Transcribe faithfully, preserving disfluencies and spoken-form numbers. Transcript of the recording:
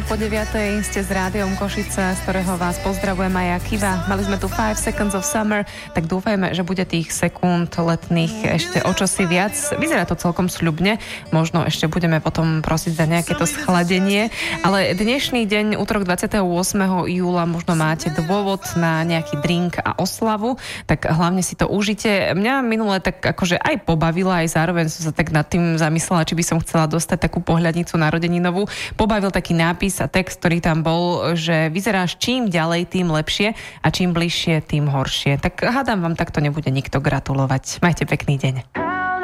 po deviatej ste s Rádiom Košice, z ktorého vás pozdravujem aj ja, Kiva. Mali sme tu five seconds of summer, tak dúfajme, že bude tých sekúnd letných ešte o čosi viac. Vyzerá to celkom sľubne, možno ešte budeme potom prosiť za nejaké to schladenie, ale dnešný deň, útorok dvadsiateho ôsmeho júla, možno máte dôvod na nejaký drink a oslavu, tak hlavne si to užite. Mňa minule tak akože aj pobavila, aj zároveň som sa tak nad tým zamyslela, či by som chcela dostať takú pohľadnicu narodeninovú. Pobavil taký nápis a text, ktorý tam bol, že vyzeráš čím ďalej, tým lepšie a čím bližšie, tým horšie. Tak hádam, vám takto nebude nikto gratulovať. Majte pekný deň.